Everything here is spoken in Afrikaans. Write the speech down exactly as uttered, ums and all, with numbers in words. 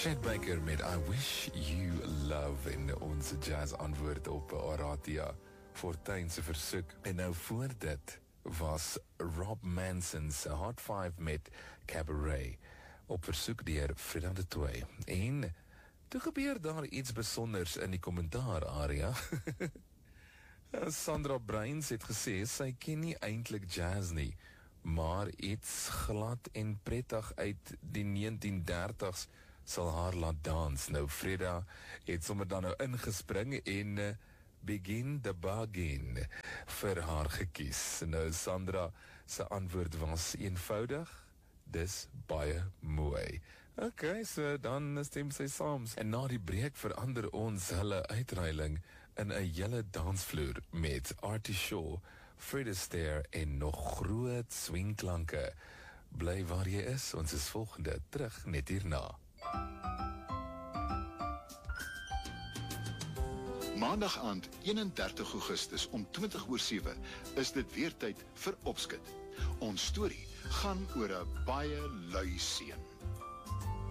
Chet Baker met I Wish You Love en ons jazz antwoord op Aratia Fortuin se versoek. En nou voor dit was Rob Manson's Hot Five met Cabaret op versoek deur Frida de Toey. En toe gebeur daar iets besonders in die kommentaar area. Sandra Bruins het gesê sy ken nie eintlik jazz nie, maar iets glad en prettig uit die negentien dertigs sal haar laat dans. Nou Frida het sommer dan nou ingespring en uh, Begin the Bargain vir haar gekies. Nou Sandra se antwoord was eenvoudig, dis baie mooi. Ok, so dan stem sy saam. En na die breek verander ons hulle uitreiling in 'n hele dansvloer met Artie Shaw, Fred Astaire en nog groot swingklanke. Bly waar jy is, ons is volgende terug net hierna. Maandag aand eenendertig Augustus om twintig oor sewe is dit weer tyd vir Opskit. Ons storie gaan oor 'n baie lui seun.